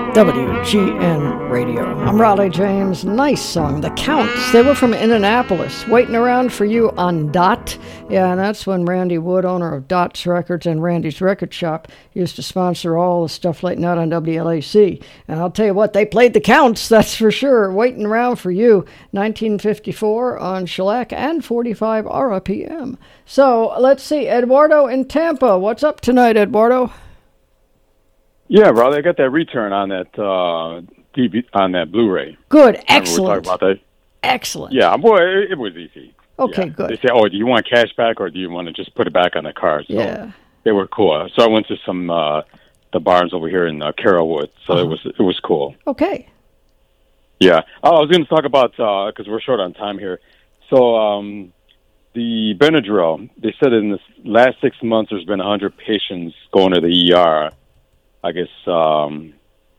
WGN Radio. I'm Raleigh James. Nice song, The Counts. They were from Indianapolis, waiting around for you on Dot. Yeah, and that's when Randy Wood, owner of Dot's Records and Randy's Record Shop, used to sponsor all the stuff late night on WLAC. And I'll tell you what, they played The Counts, that's for sure. Waiting around for you, 1954 on shellac and 45 RPM. So let's see, Eduardo in Tampa. What's up tonight, Eduardo? Yeah, Raleigh, I got that return on that DVD, on that Blu-ray. Good, excellent. We were talking about that. Excellent. Yeah, boy, it was easy. Okay, yeah. good. They say, "Oh, do you want cash back, or do you want to just put it back on the card?" So yeah, they were cool. So I went to some the bars over here in Carrollwood. So it was cool. Okay. Yeah, I was going to talk about because we're short on time here. So the Benadryl, they said in the last 6 months there's been 100 patients going to the ER. I guess overdosing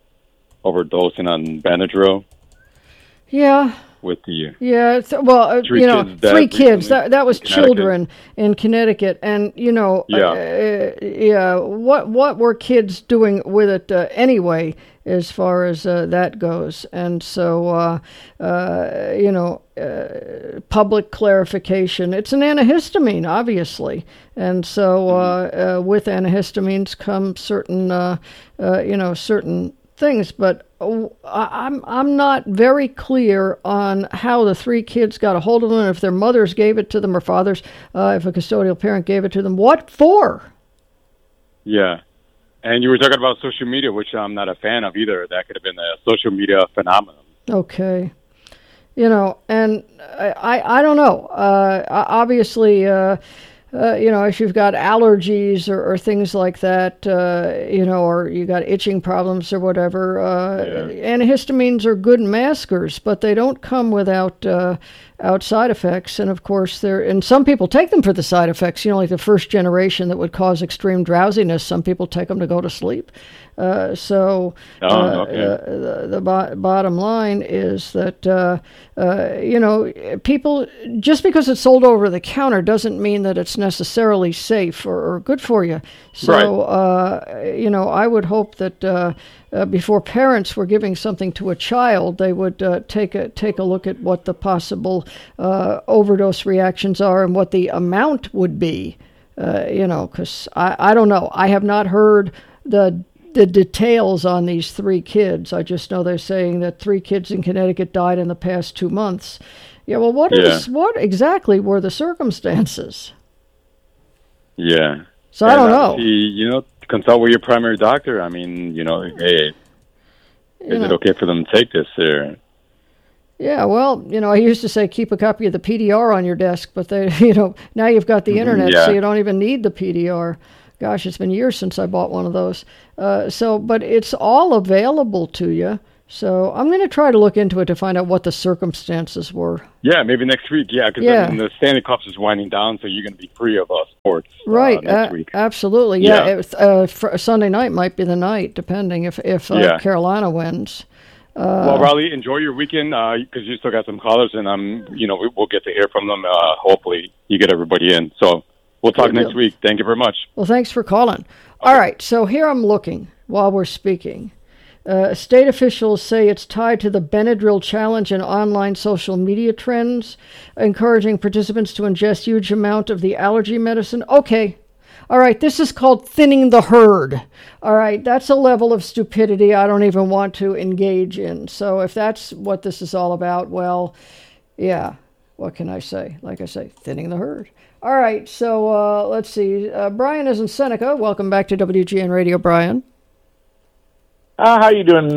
on Benadryl. Yeah. With the three kids. That was children in Connecticut, and what were kids doing with it anyway, as far as that goes, and so public clarification. It's an antihistamine, obviously, and so with antihistamines come certain certain things, but I'm not very clear on how the three kids got a hold of them, if their mothers gave it to them or fathers, if a custodial parent gave it to them. What for? Yeah. And you were talking about social media, which I'm not a fan of either. That could have been a social media phenomenon. Okay. And I don't know. Obviously, if you've got allergies or things like that, or you got itching problems or whatever, antihistamines are good maskers, but they don't come without side effects. And of course, and some people take them for the side effects, like the first generation that would cause extreme drowsiness. Some people take them to go to sleep. The bottom line is that, people, just because it's sold over the counter doesn't mean that it's necessarily safe or good for you. So, I would hope that before parents were giving something to a child, they would take a look at what the possible overdose reactions are and what the amount would be, because I don't know. I have not heard the details on these three kids. I just know they're saying that 3 kids in Connecticut died in the past 2 months. Yeah, well, what exactly were the circumstances? Yeah. So I don't know. Consult with your primary doctor. I mean, hey, is it okay for them to take this there? Yeah, well, I used to say keep a copy of the PDR on your desk, but they, now you've got the internet, so you don't even need the PDR. Gosh, it's been years since I bought one of those. But it's all available to you. So I'm going to try to look into it to find out what the circumstances were. Yeah, maybe next week. Yeah, because the Stanley Cup is winding down, so you're going to be free of sports next week. Absolutely. Yeah. Sunday night might be the night, depending if Carolina wins. Well, Raleigh, enjoy your weekend because you still got some callers, and we'll get to hear from them. Hopefully, you get everybody in. So. We'll talk next week. Thank you very much. Well, thanks for calling. Okay. All right, so here I'm looking while we're speaking. State officials say it's tied to the Benadryl challenge and online social media trends, encouraging participants to ingest huge amount of the allergy medicine. Okay. All right, this is called thinning the herd. All right, that's a level of stupidity I don't even want to engage in. So if that's what this is all about, well, yeah, what can I say? Like I say, thinning the herd. All right, so let's see. Brian is in Seneca. Welcome back to WGN Radio, Brian. How you doing,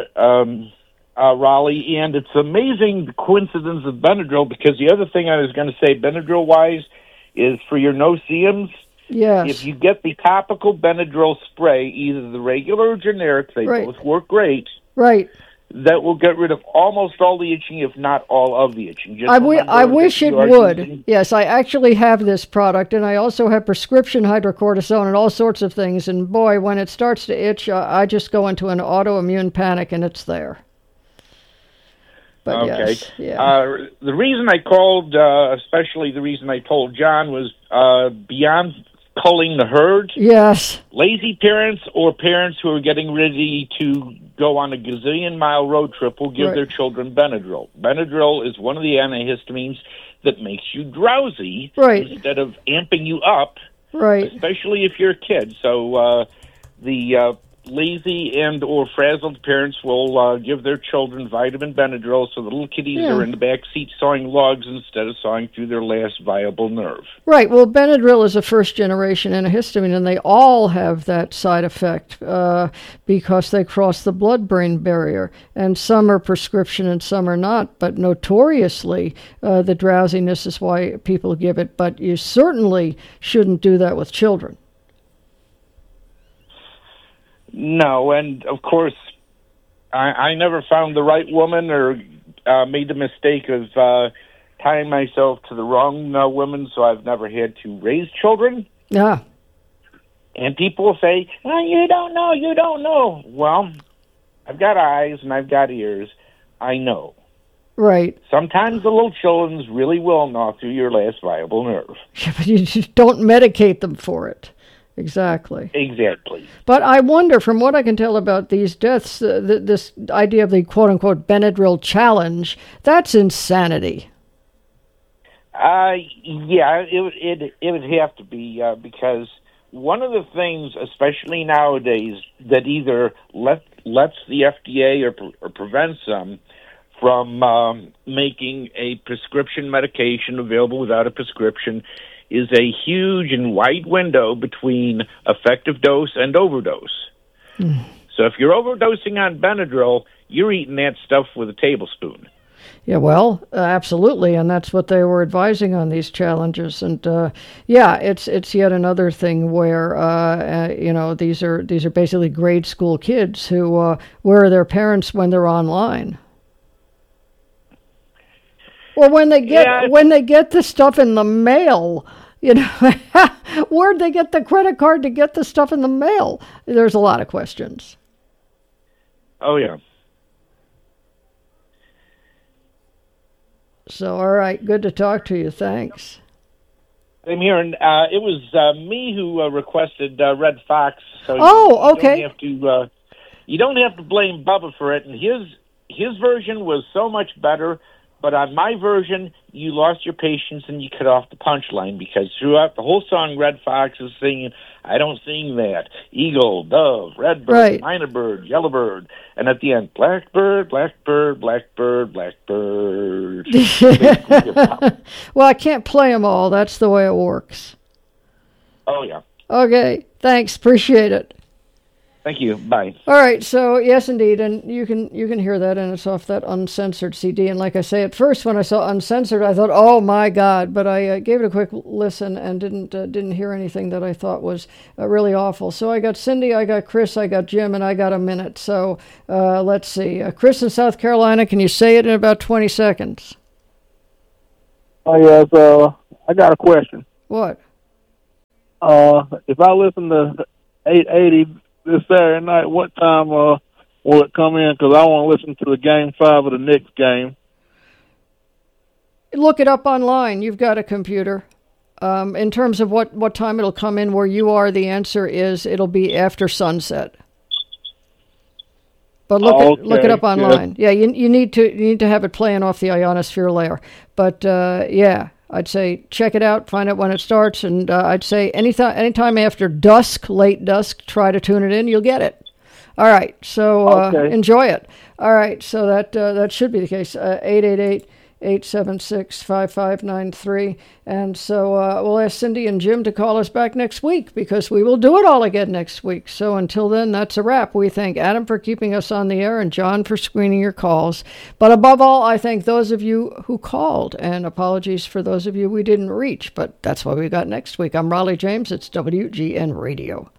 Raleigh? And it's amazing the coincidence of Benadryl, because the other thing I was going to say, Benadryl-wise, is for your no-see-ums. Yes. If you get the topical Benadryl spray, either the regular or generic, they both work great. Right. That will get rid of almost all the itching, if not all of the itching. I wish it would. Yes, I actually have this product, and I also have prescription hydrocortisone and all sorts of things. And boy, when it starts to itch, I just go into an autoimmune panic, and it's there. But okay. Yes, yeah. The reason I called, especially the reason I told John, was beyond culling the herd. Yes. Lazy parents or parents who are getting ready to go on a gazillion-mile road trip will give their children Benadryl. Benadryl is one of the antihistamines that makes you drowsy instead of amping you up, especially if you're a kid. So the lazy and or frazzled parents will give their children vitamin Benadryl so the little kiddies are in the back seat sawing logs instead of sawing through their last viable nerve. Right. Well, Benadryl is a first-generation antihistamine, and they all have that side effect because they cross the blood-brain barrier. And some are prescription and some are not. But notoriously, the drowsiness is why people give it. But you certainly shouldn't do that with children. No, and of course, I never found the right woman or made the mistake of tying myself to the wrong woman, so I've never had to raise children. Yeah. And people will say, oh, you don't know. Well, I've got eyes and I've got ears. I know. Right. Sometimes the little children's really will gnaw through your last viable nerve. Yeah, but you just don't medicate them for it. Exactly. But I wonder, from what I can tell about these deaths, this idea of the quote-unquote Benadryl challenge, that's insanity. Yeah, it would have to be, because one of the things, especially nowadays, that either lets the FDA or prevents them from making a prescription medication available without a prescription is a huge and wide window between effective dose and overdose. So if you're overdosing on Benadryl, you're eating that stuff with a tablespoon. Yeah, well, absolutely, and that's what they were advising on these challenges. And yeah, it's yet another thing where these are basically grade school kids who where are their parents when they're online? Well, when they get the stuff in the mail, where'd they get the credit card to get the stuff in the mail? There's a lot of questions. Oh, yeah. So, all right, good to talk to you. Thanks. Same here, and it was me who requested Red Fox. So okay. You don't have to blame Bubba for it, and his version was so much better. But on my version, you lost your patience and you cut off the punchline, because throughout the whole song, Red Fox is singing, I don't sing that, eagle, dove, redbird, minor bird, yellowbird, and at the end, blackbird, blackbird, blackbird, blackbird. Well, I can't play them all. That's the way it works. Oh, yeah. Okay, thanks. Appreciate it. Thank you. Bye. All right. So yes, indeed, and you can hear that, and it's off that uncensored CD. And like I say, at first when I saw uncensored, I thought, "Oh my God!" But I gave it a quick listen and didn't hear anything that I thought was really awful. So I got Cindy, I got Chris, I got Jim, and I got a minute. So let's see. Chris in South Carolina, can you say it in about 20 seconds? Oh yeah. So I got a question. What? If I listen to 880. This Saturday night, what time will it come in? Because I want to listen to the Game 5 of the Knicks game. Look it up online. You've got a computer. In terms of what time it'll come in where you are, the answer is it'll be after sunset. But look it up online. Yeah, you need to have it playing off the ionosphere layer. But yeah. I'd say check it out, find out when it starts, and I'd say anytime after dusk, late dusk, try to tune it in, you'll get it. All right, so enjoy it. All right, so that should be the case. 888-876-5593, and so we'll ask Cindy and Jim to call us back next week, because we will do it all again next week. So until then, that's a wrap. We thank Adam for keeping us on the air and John for screening your calls. But above all, I thank those of you who called, and apologies for those of you we didn't reach, but that's what we got next week. I'm Raleigh James. It's WGN Radio.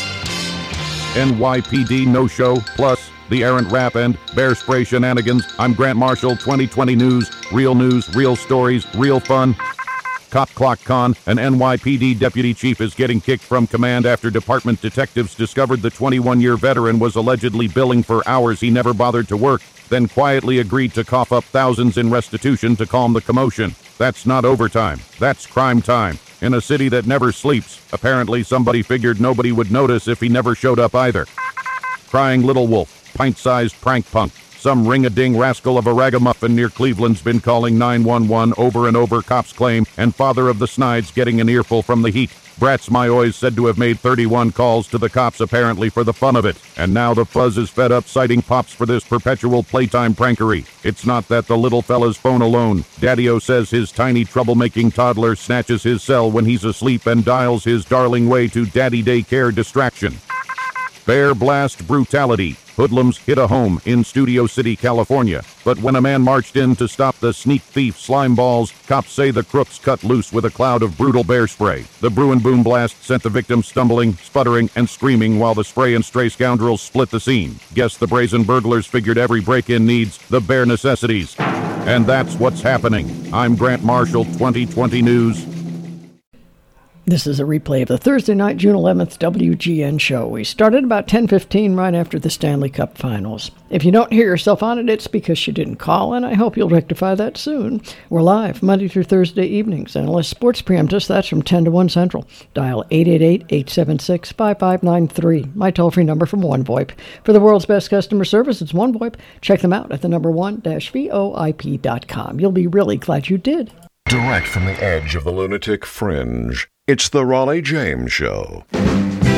NYPD No-Show, plus the Errant Rap and Bear Spray Shenanigans. I'm Grant Marshall, 2020 News, real stories, real fun. Cop Clock Con, an NYPD deputy chief, is getting kicked from command after department detectives discovered the 21-year veteran was allegedly billing for hours he never bothered to work, then quietly agreed to cough up thousands in restitution to calm the commotion. That's not overtime. That's crime time. In a city that never sleeps, apparently somebody figured nobody would notice if he never showed up either. Crying Little Wolf. pint-sized prank punk. Some ring-a-ding rascal of a ragamuffin near Cleveland's been calling 911 over and over, cops claim, and father of the Snides getting an earful from the heat. Brats Mayoy said to have made 31 calls to the cops apparently for the fun of it. And now the fuzz is fed up citing Pops for this perpetual playtime prankery. It's not that the little fella's phone alone. Daddy-O says his tiny troublemaking toddler snatches his cell when he's asleep and dials his darling way to daddy daycare distraction. Bear blast brutality. Hoodlums hit a home in Studio City, California. But when a man marched in to stop the sneak thief slime balls, cops say the crooks cut loose with a cloud of brutal bear spray. The Bruin boom blast sent the victim stumbling, sputtering, and screaming while the spray and stray scoundrels split the scene. Guess the brazen burglars figured every break-in needs the bare necessities. And that's what's happening. I'm Grant Marshall, 2020 News. This is a replay of the Thursday night, June 11th WGN show. We started about 10:15 right after the Stanley Cup Finals. If you don't hear yourself on it, it's because you didn't call, and I hope you'll rectify that soon. We're live Monday through Thursday evenings, and unless sports preempt us, that's from 10 to 1 Central. Dial 888-876-5593, my toll-free number from OneVoIP. For the world's best customer service, it's OneVoIP. Check them out at the number 1-VOIP.com. You'll be really glad you did. Direct from the edge of the lunatic fringe, it's the Raleigh James Show.